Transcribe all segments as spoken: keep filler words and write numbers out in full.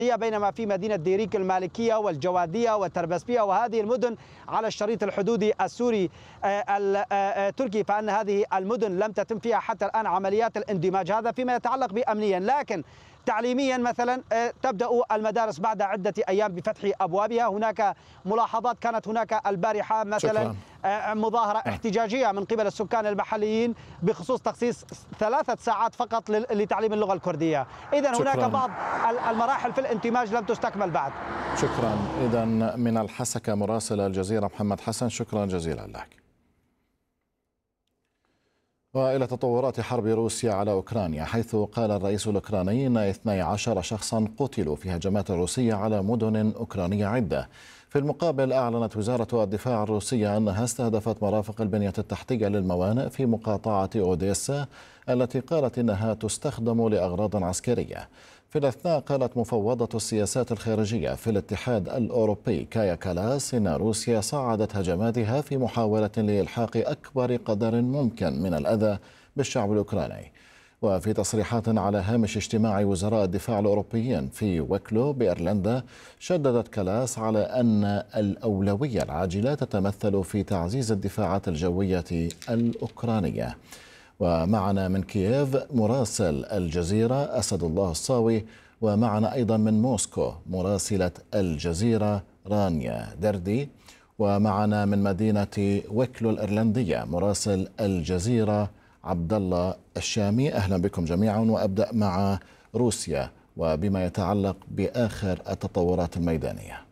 بينما في مدينة ديريك المالكية والجوادية والتربسبية وهذه المدن على الشريط الحدودي السوري التركي، فأن هذه المدن لم تتم فيها حتى الآن عمليات الاندماج. هذا فيما يتعلق بأمنيا، لكن تعليميا مثلا تبدأ المدارس بعد عدة أيام بفتح أبوابها. هناك ملاحظات كانت هناك البارحة مثلا شكرا. مظاهرة احتجاجية من قبل السكان المحليين بخصوص تخصيص ثلاثة ساعات فقط لتعليم اللغة الكردية. إذن هناك بعض المراحل في الانتماج لم تستكمل بعد. شكرا. إذن من الحسكة مراسل الجزيرة محمد حسن، شكرا جزيلا لك. وإلى تطورات حرب روسيا على أوكرانيا، حيث قال الرئيس الأوكراني أن اثني عشر شخصا قتلوا في هجمات روسية على مدن أوكرانية عدة. في المقابل أعلنت وزارة الدفاع الروسية أنها استهدفت مرافق البنية التحتية للموانئ في مقاطعة أوديسا التي قالت إنها تستخدم لأغراض عسكرية. في الأثناء قالت مفوضة السياسات الخارجية في الاتحاد الأوروبي كايا كالاس إن روسيا صعدت هجماتها في محاولة لإلحاق أكبر قدر ممكن من الأذى بالشعب الأوكراني. وفي تصريحات على هامش اجتماع وزراء الدفاع الأوروبيين في ويكلو بإيرلندا، شددت كالاس على أن الأولوية العاجلة تتمثل في تعزيز الدفاعات الجوية الأوكرانية. ومعنا من كييف مراسل الجزيرة أسد الله الصاوي، ومعنا أيضا من موسكو مراسلة الجزيرة رانيا دردي، ومعنا من مدينة ويكلو الإيرلندية مراسل الجزيرة عبد الله الشامي. أهلا بكم جميعا، وأبدأ مع روسيا وبما يتعلق بآخر التطورات الميدانية.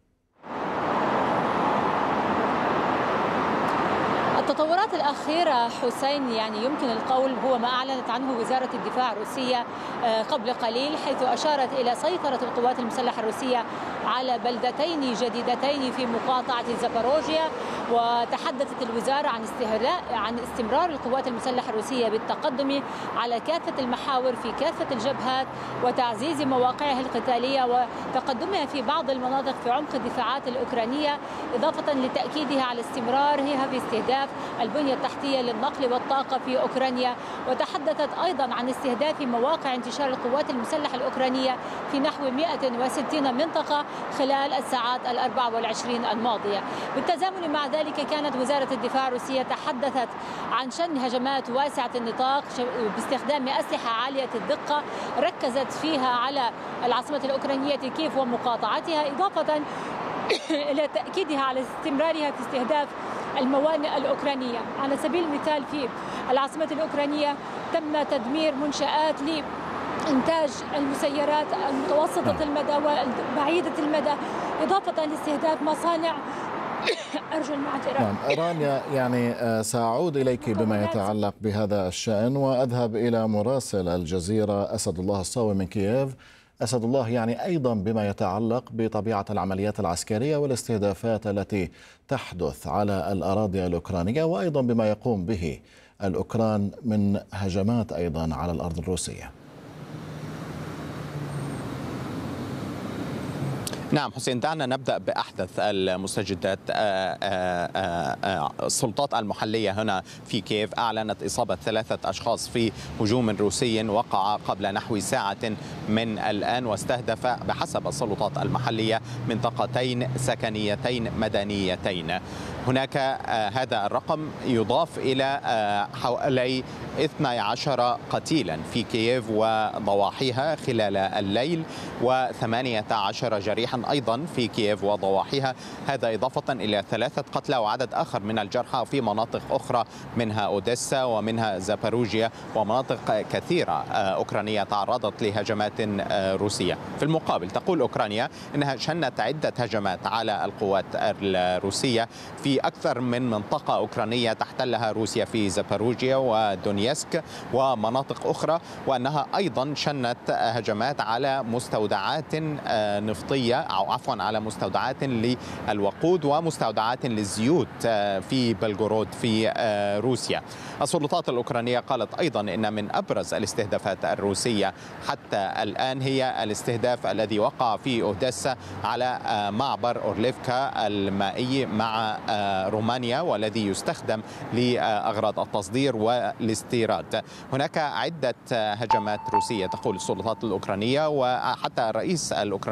التطورات الأخيرة حسين يعني يمكن القول هو ما أعلنت عنه وزارة الدفاع الروسية قبل قليل، حيث أشارت إلى سيطرة القوات المسلحة الروسية على بلدتين جديدتين في مقاطعة زاباروجيا. وتحدثت الوزارة عن عن استمرار القوات المسلحة الروسية بالتقدم على كافة المحاور في كافة الجبهات وتعزيز مواقعها القتالية وتقدمها في بعض المناطق في عمق الدفاعات الأوكرانية، إضافة لتأكيدها على استمرارها في استهداف البنية التحتية للنقل والطاقة في أوكرانيا. وتحدثت أيضا عن استهداف مواقع انتشار القوات المسلحة الأوكرانية في نحو مئة وستين منطقة خلال الساعات الأربع والعشرين الماضية. بالتزامن مع ذلك كانت وزارة الدفاع الروسية تحدثت عن شن هجمات واسعة النطاق باستخدام أسلحة عالية الدقة ركزت فيها على العاصمة الأوكرانية كييف ومقاطعتها، إضافة إلى تأكيدها على استمرارها في استهداف الموانئ الأوكرانية. على سبيل المثال في العاصمة الأوكرانية تم تدمير منشآت لإنتاج المسيرات المتوسطة المدى وبعيدة المدى، إضافة لاستهداف مصانع. أرجو المعذرة. نعم رانيا، يعني سأعود إليك بما يتعلق بهذا الشأن، وأذهب إلى مراسل الجزيرة أسد الله الصاوي من كييف. أسد الله، يعني أيضا بما يتعلق بطبيعة العمليات العسكرية والاستهدافات التي تحدث على الأراضي الأوكرانية، وأيضا بما يقوم به الأوكران من هجمات أيضا على الأرض الروسية. نعم حسين، دعنا نبدأ بأحدث المستجدات. السلطات المحلية هنا في كييف أعلنت إصابة ثلاثة أشخاص في هجوم روسي وقع قبل نحو ساعة من الآن، واستهدف بحسب السلطات المحلية منطقتين سكنيتين مدنيتين. هناك هذا الرقم يضاف إلى حوالي اثني عشر قتيلا في كييف وضواحيها خلال الليل، وثمانية عشر جريحا أيضا في كييف وضواحيها، هذا إضافة إلى ثلاثة قتلى وعدد آخر من الجرحى في مناطق أخرى منها أوديسا ومنها زاباروجيا ومناطق كثيرة أوكرانية تعرضت لهجمات روسية. في المقابل تقول أوكرانيا أنها شنت عدة هجمات على القوات الروسية في أكثر من منطقة أوكرانية تحتلها روسيا في زاباروجيا ودونيسك ومناطق أخرى، وأنها أيضا شنت هجمات على مستودعات نفطية أو عفوا على مستودعات للوقود ومستودعات للزيوت في بلغورود في روسيا. السلطات الأوكرانية قالت أيضا أن من أبرز الاستهدافات الروسية حتى الآن هي الاستهداف الذي وقع في أوديسا على معبر أورليفكا المائي مع رومانيا والذي يستخدم لأغراض التصدير والاستيراد. هناك عدة هجمات روسية تقول السلطات الأوكرانية، وحتى الرئيس الأوكراني